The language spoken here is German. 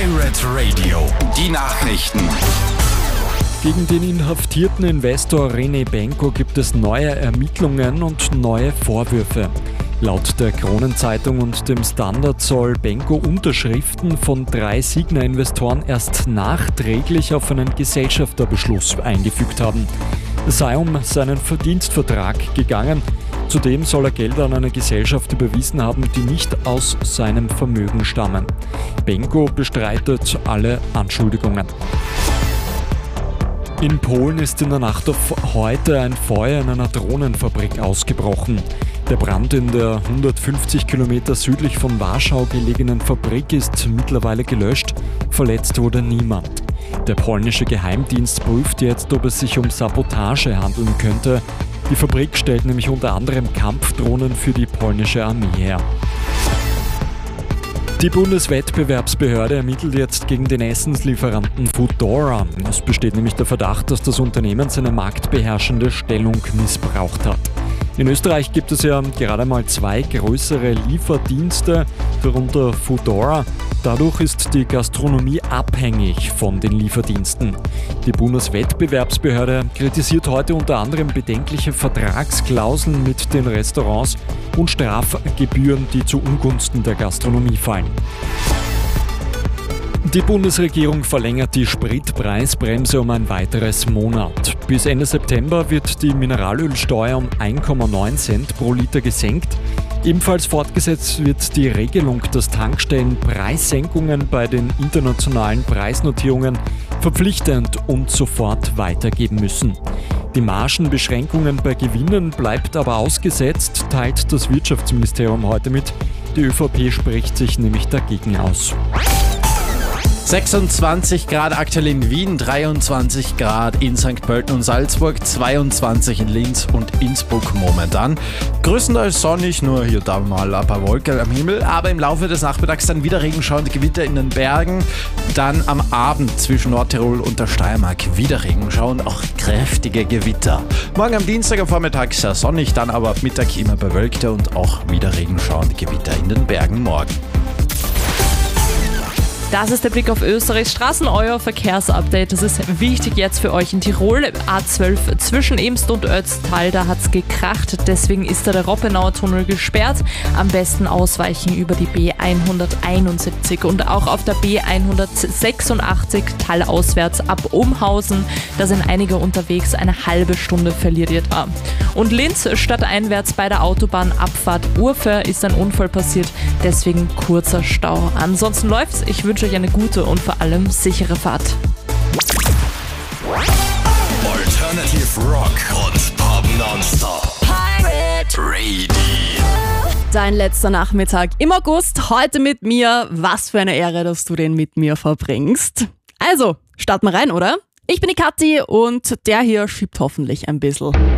Pirate Radio, die Nachrichten. Gegen den inhaftierten Investor René Benko gibt es neue Ermittlungen und neue Vorwürfe. Laut der Kronenzeitung und dem Standard soll Benko Unterschriften von 3 Signa-Investoren erst nachträglich auf einen Gesellschafterbeschluss eingefügt haben. Es sei um seinen Verdienstvertrag gegangen. Zudem soll er Gelder an eine Gesellschaft überwiesen haben, die nicht aus seinem Vermögen stammen. Benko bestreitet alle Anschuldigungen. In Polen ist in der Nacht auf heute ein Feuer in einer Drohnenfabrik ausgebrochen. Der Brand in der 150 Kilometer südlich von Warschau gelegenen Fabrik ist mittlerweile gelöscht. Verletzt wurde niemand. Der polnische Geheimdienst prüft jetzt, ob es sich um Sabotage handeln könnte. Die Fabrik stellt nämlich unter anderem Kampfdrohnen für die polnische Armee her. Die Bundeswettbewerbsbehörde ermittelt jetzt gegen den Essenslieferanten Foodora. Es besteht nämlich der Verdacht, dass das Unternehmen seine marktbeherrschende Stellung missbraucht hat. In Österreich gibt es ja gerade mal 2 größere Lieferdienste, darunter Foodora. Dadurch ist die Gastronomie abhängig von den Lieferdiensten. Die Bundeswettbewerbsbehörde kritisiert heute unter anderem bedenkliche Vertragsklauseln mit den Restaurants und Strafgebühren, die zu Ungunsten der Gastronomie fallen. Die Bundesregierung verlängert die Spritpreisbremse um ein weiteres Monat. Bis Ende September wird die Mineralölsteuer um 1,9 Cent pro Liter gesenkt. Ebenfalls fortgesetzt wird die Regelung, dass Tankstellen Preissenkungen bei den internationalen Preisnotierungen verpflichtend und sofort weitergeben müssen. Die Margenbeschränkungen bei Gewinnen bleibt aber ausgesetzt, teilt das Wirtschaftsministerium heute mit. Die ÖVP spricht sich nämlich dagegen aus. 26 Grad aktuell in Wien, 23 Grad in St. Pölten und Salzburg, 22 in Linz und Innsbruck momentan. Größtenteils sonnig, nur hier da mal ein paar Wolken am Himmel, aber im Laufe des Nachmittags dann wieder regenschauende Gewitter in den Bergen. Dann am Abend zwischen Nordtirol und der Steiermark wieder Regenschau und auch kräftige Gewitter. Morgen am Dienstag am Vormittag sehr sonnig, dann aber ab Mittag immer bewölkter und auch wieder regenschauende Gewitter in den Bergen morgen. Das ist der Blick auf Österreichs Straßen, euer Verkehrsupdate. Das ist wichtig jetzt für euch in Tirol. A12 zwischen Imst und Ötztal, da hat es gekracht. Deswegen ist da der Roppenauer Tunnel gesperrt. Am besten ausweichen über die B171 und auch auf der B186 talauswärts ab Umhausen. Da sind einige unterwegs, eine halbe Stunde verliert ihr da. Und Linz stadteinwärts bei der Autobahnabfahrt Urfer ist ein Unfall passiert. Deswegen kurzer Stau. Ansonsten läuft's. Ich wünsche euch eine gute und vor allem sichere Fahrt. Alternative Rock und Pop Nonstop. Pirate Radio. Dein letzter Nachmittag im August, heute mit mir. Was für eine Ehre, dass du den mit mir verbringst. Also, starten wir rein, oder? Ich bin die Kathi und der hier schiebt hoffentlich ein bisschen.